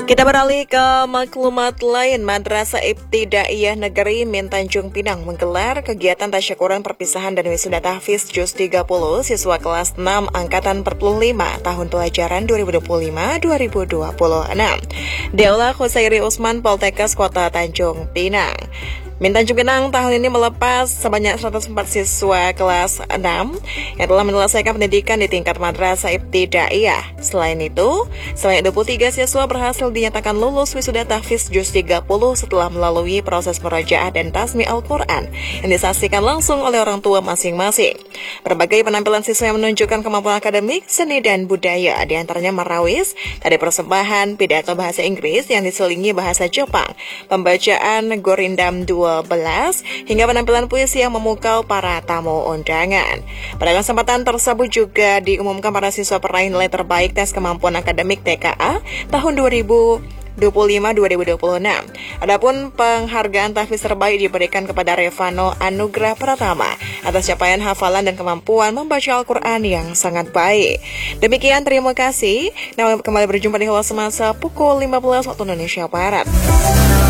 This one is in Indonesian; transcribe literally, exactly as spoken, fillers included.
Kita beralih ke maklumat lain. Madrasah Ibtidaiyah Negeri Min Tanjung Pinang menggelar kegiatan tasyakuran perpisahan dan wisuda tahfiz Juz tiga puluh siswa kelas enam Angkatan empat puluh lima tahun pelajaran dua ribu dua puluh lima dua ribu dua puluh enam di Aula Khusairi Usman Poltekkes Kota Tanjung Pinang. Min Tanjung Pinang tahun ini melepas sebanyak seratus empat siswa kelas enam yang telah menyelesaikan pendidikan di tingkat madrasah ibtidaiyah. Selain itu, sebanyak dua puluh tiga siswa berhasil dinyatakan lulus wisuda tahfiz Juz tiga puluh setelah melalui proses murajaah dan tasmi Al-Quran yang disaksikan langsung oleh orang tua masing-masing. Berbagai penampilan siswa yang menunjukkan kemampuan akademik, seni, dan budaya, diantaranya marawis, tari persembahan, pidato bahasa Inggris yang diselingi bahasa Jepang, pembacaan Gorindam dua belas, hingga penampilan puisi yang memukau para tamu undangan. Pada kesempatan tersebut juga diumumkan para siswa peraih nilai terbaik tes kemampuan akademik T K A tahun dua ribu dua puluh lima dua ribu dua puluh enam. Adapun penghargaan tahfiz terbaik diberikan kepada Revano Anugrah Pratama atas capaian hafalan dan kemampuan membaca Al-Quran yang sangat baik. Demikian, terima kasih. Nah, kembali berjumpa di Hawa Semasa pukul lima belas waktu Indonesia Barat.